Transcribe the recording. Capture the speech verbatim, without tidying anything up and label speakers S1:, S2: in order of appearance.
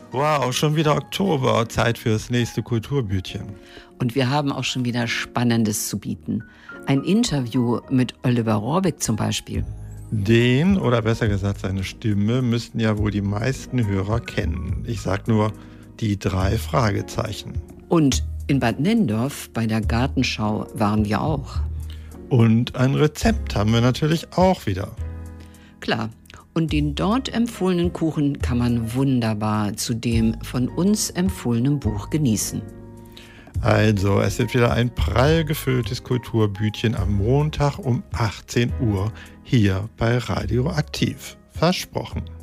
S1: Wow, schon wieder Oktober, Zeit fürs nächste Kulturbütchen.
S2: Und wir haben auch schon wieder Spannendes zu bieten. Ein Interview mit Oliver Rohrbeck zum Beispiel.
S1: Den, oder besser gesagt seine Stimme, müssten ja wohl die meisten Hörer kennen. Ich sag nur die drei Fragezeichen.
S2: Und in Bad Nenndorf bei der Gartenschau waren wir auch.
S1: Und ein Rezept haben wir natürlich auch wieder.
S2: Klar. Und den dort empfohlenen Kuchen kann man wunderbar zu dem von uns empfohlenen Buch genießen.
S1: Also, es wird wieder ein prall gefülltes Kulturbütchen am Montag um achtzehn Uhr hier bei Radio Aktiv. Versprochen.